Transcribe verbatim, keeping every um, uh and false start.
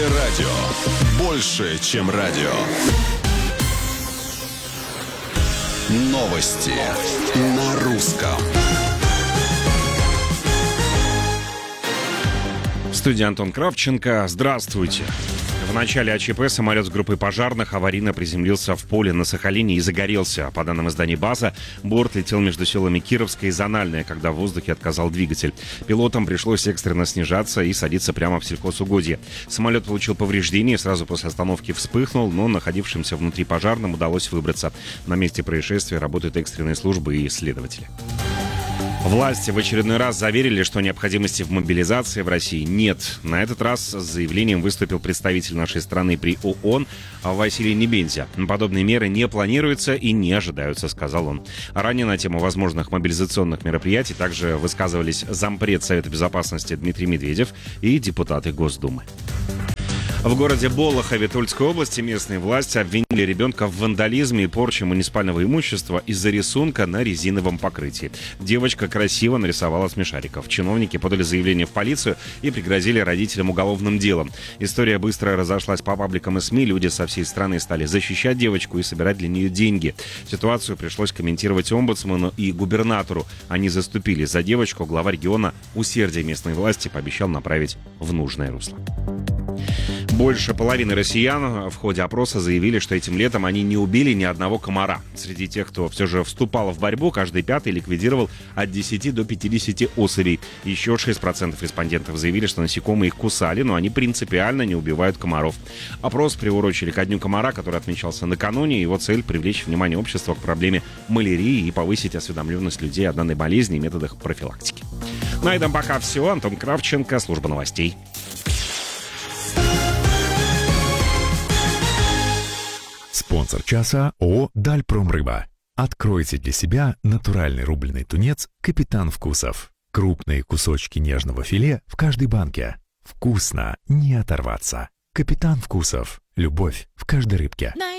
Радио. Больше, чем радио. Новости на русском. В студии Антон Кравченко. Здравствуйте. В начале АЧП самолет с группой пожарных аварийно приземлился в поле на Сахалине и загорелся. По данным издания «База», борт летел между селами Кировское и Зональное, когда в воздухе отказал двигатель. Пилотам пришлось экстренно снижаться и садиться прямо в сельхозугодье. Самолет получил повреждения, сразу после остановки вспыхнул, но находившимся внутри пожарным удалось выбраться. На месте происшествия работают экстренные службы и следователи. Власти в очередной раз заверили, что необходимости в мобилизации в России нет. На этот раз с заявлением выступил представитель нашей страны при ООН Василий Небензя. Подобные меры не планируются и не ожидаются, сказал он. Ранее на тему возможных мобилизационных мероприятий также высказывались зампред Совета Безопасности Дмитрий Медведев и депутаты Госдумы. В городе Болохове Тульской области местные власти обвинили ребенка в вандализме и порче муниципального имущества из-за рисунка на резиновом покрытии. Девочка красиво нарисовала смешариков. Чиновники подали заявление в полицию и пригрозили родителям уголовным делом. История быстро разошлась по пабликам и СМИ. Люди со всей страны стали защищать девочку и собирать для нее деньги. Ситуацию пришлось комментировать омбудсману и губернатору. Они заступились за девочку. Глава региона усердие местной власти пообещал направить в нужное русло. Больше половины россиян в ходе опроса заявили, что этим летом они не убили ни одного комара. Среди тех, кто все же вступал в борьбу, каждый пятый ликвидировал от десяти до пятидесяти особей. Еще шесть процентов респондентов заявили, что насекомые их кусали, но они принципиально не убивают комаров. Опрос приурочили ко дню комара, который отмечался накануне. Его цель — привлечь внимание общества к проблеме малярии и повысить осведомленность людей о данной болезни и методах профилактики. На этом пока все. Антон Кравченко, служба новостей. Спонсор часа ООО «Дальпромрыба». Откройте для себя натуральный рубленый тунец «Капитан Вкусов». Крупные кусочки нежного филе в каждой банке. Вкусно, не оторваться. «Капитан Вкусов». Любовь в каждой рыбке.